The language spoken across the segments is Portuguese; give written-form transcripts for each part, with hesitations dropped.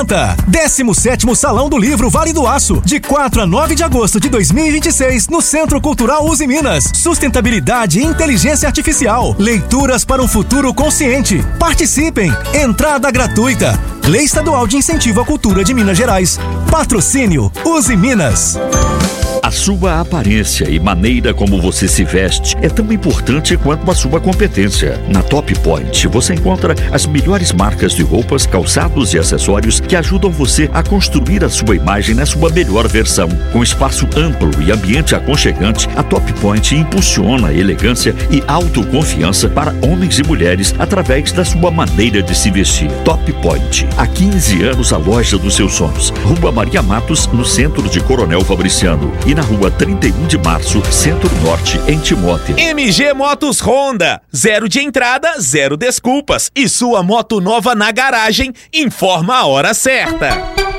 17º Salão do Livro Vale do Aço, de 4 a 9 de agosto de 2026, no Centro Cultural Uzi Minas. Sustentabilidade e inteligência artificial. Leituras para um futuro consciente. Participem! Entrada gratuita. Lei Estadual de Incentivo à Cultura de Minas Gerais. Patrocínio Uzi Minas. A sua aparência e maneira como você se veste é tão importante quanto a sua competência. Na Top Point, você encontra as melhores marcas de roupas, calçados e acessórios que ajudam você a construir a sua imagem na sua melhor versão. Com espaço amplo e ambiente aconchegante, a Top Point impulsiona a elegância e autoconfiança para homens e mulheres através da sua maneira de se vestir. Top Point, há 15 anos a loja dos seus sonhos. Rua Maria Matos, no centro de Coronel Fabriciano. E na rua 31 de março, Centro-Norte, em Timóteo. MG Motos Honda, 0 de entrada, 0 desculpas. E sua moto nova na garagem, informa a hora certa.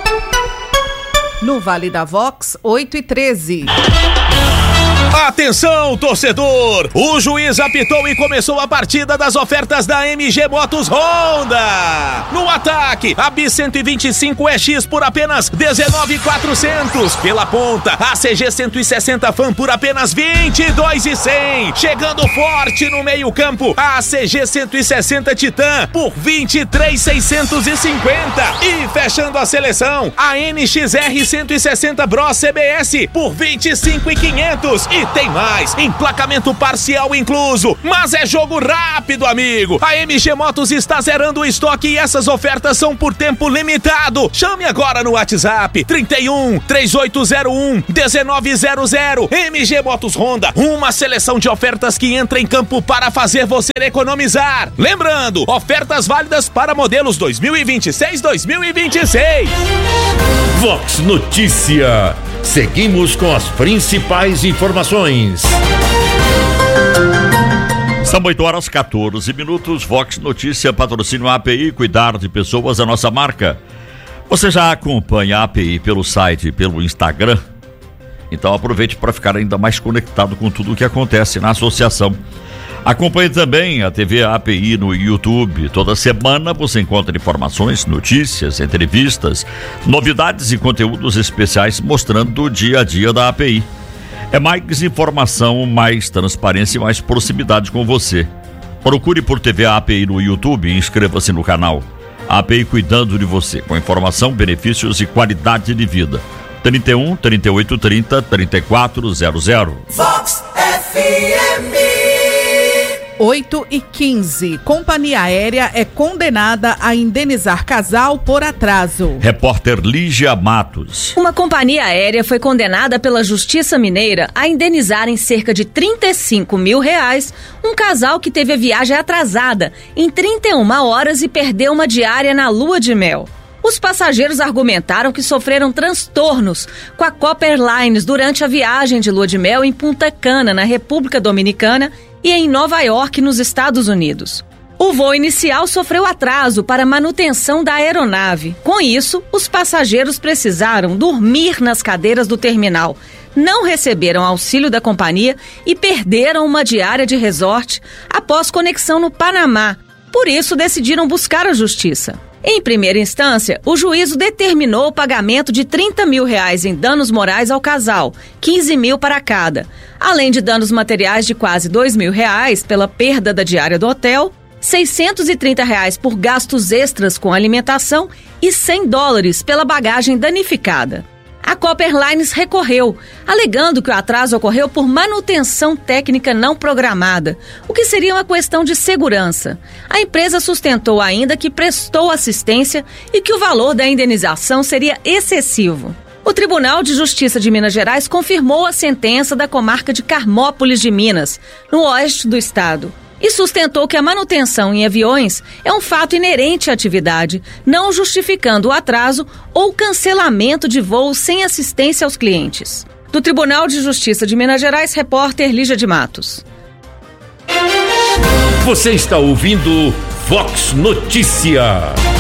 No Vale da Vox, 8h13. Atenção, torcedor! O juiz apitou e começou a partida das ofertas da MG Motos Honda. No ataque, a Bis 125 EX por apenas R$19.400. Pela ponta, a CG 160 Fan por apenas R$22.100. Chegando forte no meio campo, a CG 160 Titan por R$23.650. E fechando a seleção, a NXR 160 Bros CBS por R$25.500. E tem mais, emplacamento parcial incluso, mas é jogo rápido, amigo. A MG Motos está zerando o estoque e essas ofertas são por tempo limitado. Chame agora no WhatsApp 31 3801 1900. MG Motos Honda, uma seleção de ofertas que entra em campo para fazer você economizar. Lembrando, ofertas válidas para modelos 2026-2026. Vox Notícia. Seguimos com as principais informações. São 8h14. Vox Notícia, patrocínio API, cuidar de pessoas, a nossa marca. Você já acompanha a API pelo site e pelo Instagram? Então aproveite para ficar ainda mais conectado com tudo o que acontece na associação. Acompanhe também a TV API no YouTube. Toda semana você encontra informações, notícias, entrevistas, novidades e conteúdos especiais mostrando o dia a dia da API. É mais informação, mais transparência e mais proximidade com você. Procure por TV API no YouTube e inscreva-se no canal. A API cuidando de você, com informação, benefícios e qualidade de vida. 31 38 30 3400. Vox FM. 8h15. Companhia aérea é condenada a indenizar casal por atraso. Repórter Lígia Matos. Uma companhia aérea foi condenada pela Justiça Mineira a indenizar em cerca de R$35 mil um casal que teve a viagem atrasada em 31 horas e perdeu uma diária na lua de mel. Os passageiros argumentaram que sofreram transtornos com a Copa Airlines durante a viagem de lua de mel em Punta Cana, na República Dominicana, e em Nova York, nos Estados Unidos. O voo inicial sofreu atraso para manutenção da aeronave. Com isso, os passageiros precisaram dormir nas cadeiras do terminal, não receberam auxílio da companhia e perderam uma diária de resort após conexão no Panamá. Por isso, decidiram buscar a justiça. Em primeira instância, o juízo determinou o pagamento de R$30 mil em danos morais ao casal, 15 mil para cada, além de danos materiais de quase R$2 mil pela perda da diária do hotel, R$630 por gastos extras com alimentação e $100 pela bagagem danificada. A Copa Airlines recorreu, alegando que o atraso ocorreu por manutenção técnica não programada, o que seria uma questão de segurança. A empresa sustentou ainda que prestou assistência e que o valor da indenização seria excessivo. O Tribunal de Justiça de Minas Gerais confirmou a sentença da comarca de Carmópolis de Minas, no oeste do estado, e sustentou que a manutenção em aviões é um fato inerente à atividade, não justificando o atraso ou cancelamento de voos sem assistência aos clientes. Do Tribunal de Justiça de Minas Gerais, repórter Lígia de Matos. Você está ouvindo Vox Notícia.